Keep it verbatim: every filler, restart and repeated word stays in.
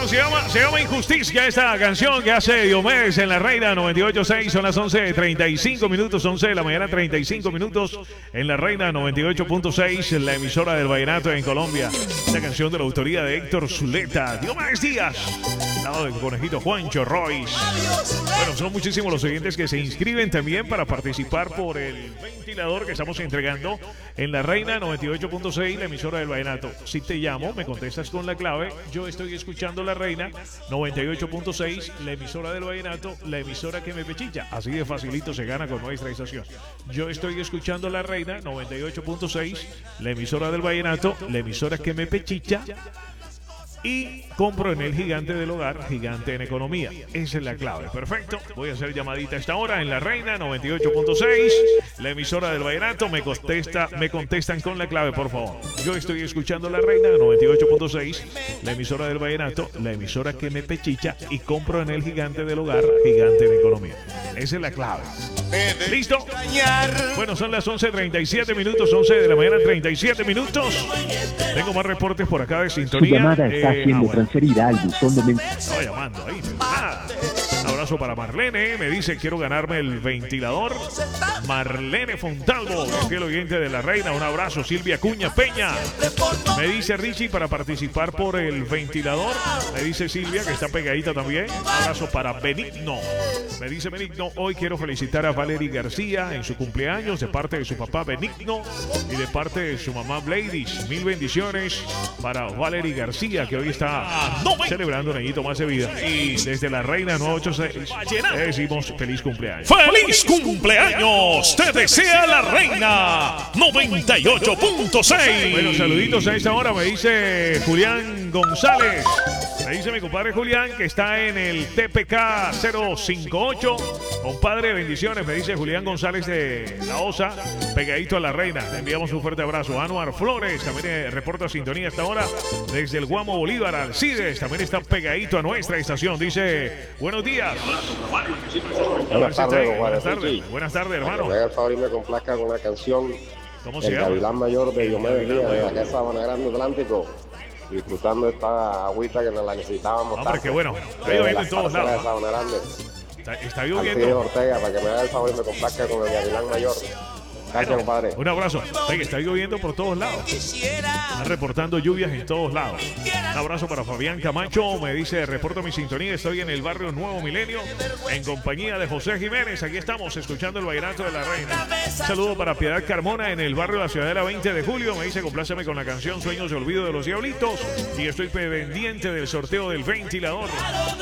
Bueno, se llama, se llama Injusticia esta canción que hace Diomedes en la Reina noventa y ocho punto seis. Son las once treinta y cinco minutos, once de la mañana, treinta y cinco minutos en la Reina noventa y ocho punto seis, la emisora del vallenato en Colombia. Esta canción de la autoría de Héctor Zuleta, Diomedes Díaz, al lado del conejito Juancho Royce. Bueno, son muchísimos los oyentes que se inscriben también para participar por el ventilador que estamos entregando en la Reina noventa y ocho punto seis, la emisora del vallenato. Si te llamo, me contestas con la clave. Yo estoy escuchando la Reina noventa y ocho punto seis, la emisora del vallenato, la emisora que me pechicha. Así de facilito se gana con nuestra estación. Yo estoy escuchando la Reina noventa y ocho punto seis, la emisora del vallenato, la emisora que me pechicha. Y compro en el Gigante del Hogar, Gigante en Economía. Esa es la clave. Perfecto. Voy a hacer llamadita a esta hora en la Reina noventa y ocho punto seis, la emisora del vallenato. Me contesta, me contestan con la clave, por favor. Yo estoy escuchando la Reina noventa y ocho punto seis, la emisora del vallenato, la emisora que me pechicha, y compro en el Gigante del Hogar, Gigante en Economía. Esa es la clave. ¿Listo? Bueno, son las once treinta y siete minutos, once de la mañana, treinta y siete minutos. Tengo más reportes por acá de sintonía. Su llamada está eh, siendo ah, bueno. transferida al buzón de mensajes. Estaba llamando ahí, pero nada. Un abrazo para Marlene, me dice quiero ganarme el ventilador. Marlene Fontalvo, fiel oyente de la Reina, un abrazo. Silvia Cuña Peña, me dice Richie para participar por el ventilador. Me dice Silvia que está pegadita también. Un abrazo para Benigno. Me dice Benigno, hoy quiero felicitar a Valery García en su cumpleaños de parte de su papá Benigno y de parte de su mamá Bladys. Mil bendiciones para Valery García, que hoy está celebrando un añito más de vida. Y desde la Reina noventa y ocho punto seis le decimos feliz cumpleaños. ¡Feliz cumpleaños! Te desea la Reina noventa y ocho punto seis. Bueno, saluditos a esta hora, me dice Julián González. Me dice mi compadre Julián que está en el T P K cero cincuenta y ocho. Compadre, bendiciones, me dice Julián González de La Osa, pegadito a la Reina. Le enviamos un fuerte abrazo. Anuar Flores también eh, reporta sintonía hasta ahora desde el Guamo Bolívar. Alcides también está pegadito a nuestra estación. Dice, buenos días. Buenas tardes, Buenas tardes, buenas tardes, hermano. Me haga el favor y me complazca con la canción ¿Cómo se El llama? Gavilán Mayor de Diomedes Díaz, de acá de Sabana Grande Atlántico, disfrutando esta agüita que nos la necesitábamos. Hombre, qué bueno. Está lloviendo en todos lados. De Sabana Grande. Está, está Alcides lloviendo. Ortega, para que me haga el favor y me complazca con el Gavilán Mayor. Gracias, compadre. Un abrazo. Oye, está lloviendo por todos lados. Están reportando lluvias en todos lados. Un abrazo para Fabián Camacho. Me dice, reporto mi sintonía. Estoy en el barrio Nuevo Milenio en compañía de José Jiménez. Aquí estamos escuchando el vallenato de la Reina. Un saludo para Piedad Carmona en el barrio de la Ciudadela veinte de julio. Me dice, compláceme con la canción Sueños de Olvido de los Diablitos. Y estoy pendiente del sorteo del ventilador.